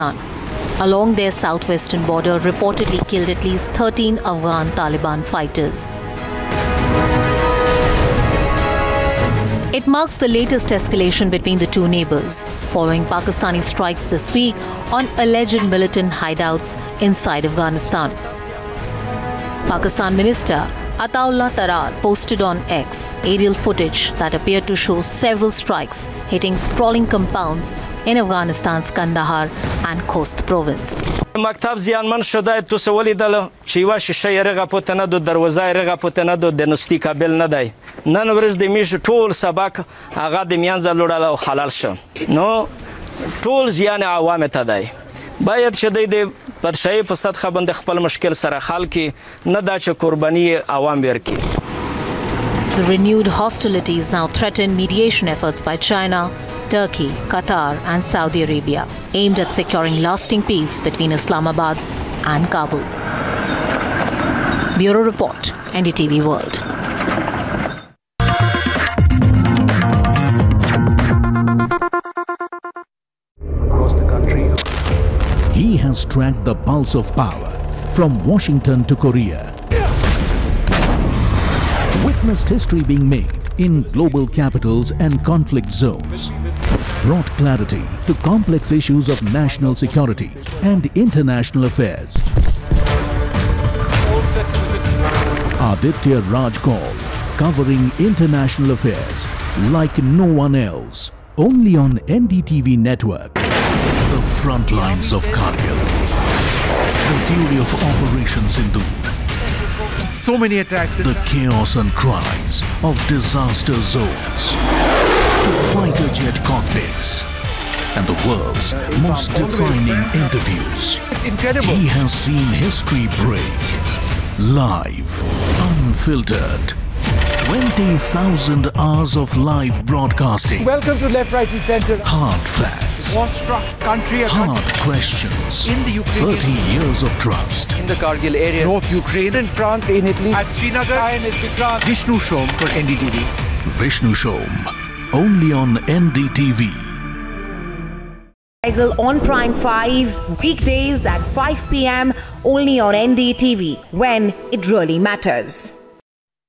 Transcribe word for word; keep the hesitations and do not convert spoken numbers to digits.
along their southwestern border reportedly killed at least thirteen Afghan Taliban fighters. It marks the latest escalation between the two neighbors, following Pakistani strikes this week on alleged militant hideouts inside Afghanistan. Pakistan Minister Ataullah Tarar posted on X aerial footage that appeared to show several strikes hitting sprawling compounds in Afghanistan's Kandahar and Khost province. مکتب زیانمن شده تو سوالی دل چیوا شیشه رغه پته نه دو دروازه رغه پته نه دو دنستی قابل نه دی نن ورځ د میش ټول سبق هغه د میان زلوړل او حلال شو نو ټول زیان عوام ته دی باید شدی د پادشاهي په سطح باندې خپل مشکل سره حل کی نه دا چې قرباني عوام ورکی. The renewed hostilities now threaten mediation efforts by China, Turkey, Qatar and Saudi Arabia, aimed at securing lasting peace between Islamabad and Kabul. Bureau Report, N D T V World. Across the country, he has tracked the pulse of power from Washington to Korea. Witnessed history being made in global capitals and conflict zones. Brought clarity to complex issues of national security and international affairs. Aditya Raj Kaul, covering international affairs like no one else. Only on N D T V network. The front lines of Kargil. The fury of Operation Sindhu. so many attacks. The chaos and cries of disaster zones. To fighter jet cockpits. And the world's most defining interviews. It's incredible. He has seen history break. Live. Unfiltered. twenty thousand hours of live broadcasting. Welcome to Left, Right and Centre. Hard facts. War-struck country. Hard questions. In the Ukraine. thirty years of trust. In the Kargil area. North Ukraine. In France, in Italy. At Srinagar. Vishnu Shom for N D T V. Vishnu Shom. Only on N D T V. On Prime five, weekdays at five p m only on N D T V, when it really matters.